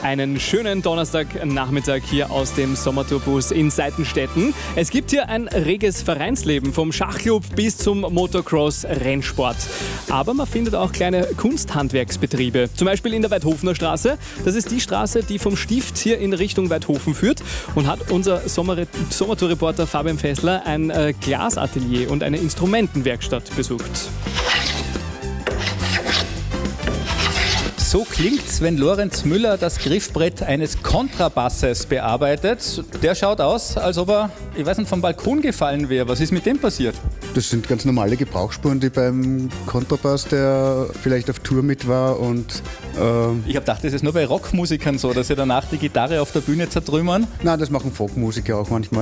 Einen schönen Donnerstagnachmittag hier aus dem Sommertourbus in Seitenstetten. Es gibt hier ein reges Vereinsleben, vom Schachclub bis zum Motocross-Rennsport. Aber man findet auch kleine Kunsthandwerksbetriebe, zum Beispiel in der Weidhofener Straße. Das ist die Straße, die vom Stift hier in Richtung Weidhofen führt, und hat unser Sommertour-Reporter Fabian Fessler ein Glasatelier und eine Instrumentenwerkstatt besucht. So klingt's, wenn Lorenz Müller das Griffbrett eines Kontrabasses bearbeitet. Der schaut aus, als ob er, ich weiß nicht, vom Balkon gefallen wäre. Was ist mit dem passiert? Das sind ganz normale Gebrauchsspuren, die beim Kontrabass, der vielleicht auf Tour mit war. Und ich habe gedacht, das ist nur bei Rockmusikern so, dass sie danach die Gitarre auf der Bühne zertrümmern. Nein, das machen Folkmusiker auch manchmal.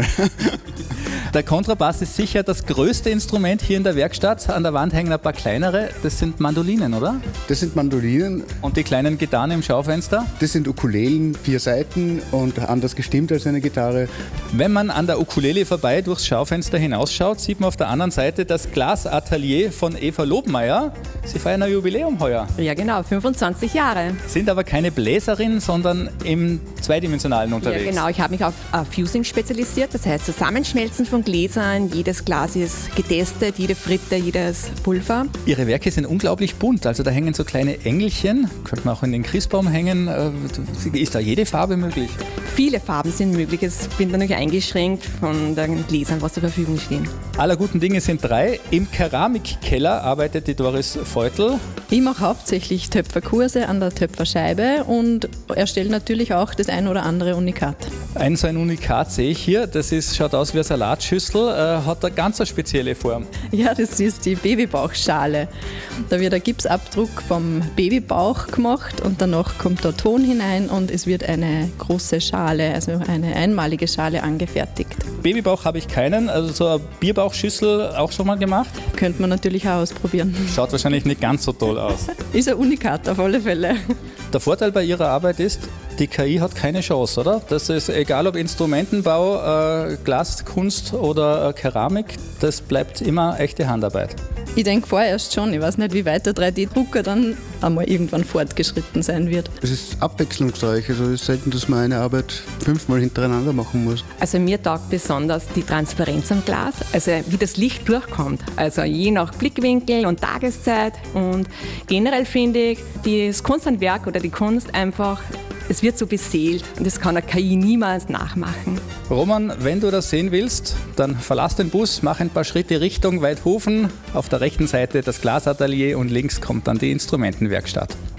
Der Kontrabass ist sicher das größte Instrument hier in der Werkstatt. An der Wand hängen ein paar kleinere. Das sind Mandolinen, oder? Das sind Mandolinen. Und die kleinen Gitarren im Schaufenster? Das sind Ukulelen, 4 Saiten und anders gestimmt als eine Gitarre. Wenn man an der Ukulele vorbei durchs Schaufenster hinausschaut, sieht man auf der anderen Seite das Glasatelier von Eva Lobmeier. Sie feiern ein Jubiläum heuer. Ja genau, 25 Jahre. Sind aber keine Bläserin, sondern im Zweidimensionalen unterwegs. Ja genau, ich habe mich auf Fusing spezialisiert, das heißt Zusammenschmelzen von Gläsern. Jedes Glas ist getestet, jede Fritte, jedes Pulver. Ihre Werke sind unglaublich bunt, also da hängen so kleine Engelchen, könnte man auch in den Christbaum hängen. Ist da jede Farbe möglich? Viele Farben sind möglich, es bin dann noch eingeschränkt von den Gläsern, was zur Verfügung stehen. Aller guten Dinge sind 3. Im Keramikkeller arbeitet die Doris Feutl. Ich mache hauptsächlich Töpferkurse an der Töpferscheibe und erstelle natürlich auch das ein oder andere Unikat. So ein Unikat sehe ich hier, schaut aus wie eine Salatschüssel, hat eine ganz spezielle Form. Ja, das ist die Babybauchschale. Da wird ein Gipsabdruck vom Babybauch gemacht und danach kommt der Ton hinein und es wird eine große Schale, also eine einmalige Schale angefertigt. Babybauch habe ich keinen, also so eine Bierbauchschüssel auch schon mal gemacht? Könnte man natürlich auch ausprobieren. Schaut wahrscheinlich nicht ganz so toll aus. Ist ein Unikat auf alle Fälle. Der Vorteil bei Ihrer Arbeit ist, die KI hat keine Chance, oder? Das ist egal ob Instrumentenbau, Glaskunst oder Keramik, das bleibt immer echte Handarbeit. Ich denke vorerst schon. Ich weiß nicht, wie weit der 3D-Drucker dann einmal irgendwann fortgeschritten sein wird. Es ist abwechslungsreich, also es ist selten, dass man eine Arbeit 5-mal hintereinander machen muss. Also mir taugt besonders die Transparenz am Glas, also wie das Licht durchkommt. Also je nach Blickwinkel und Tageszeit. Und generell finde ich, das Kunsthandwerk oder die Kunst einfach, es wird so beseelt und das kann eine KI niemals nachmachen. Roman, wenn du das sehen willst, dann verlass den Bus, mach ein paar Schritte Richtung Weidhofen. Auf der rechten Seite das Glasatelier und links kommt dann die Instrumentenwerkstatt.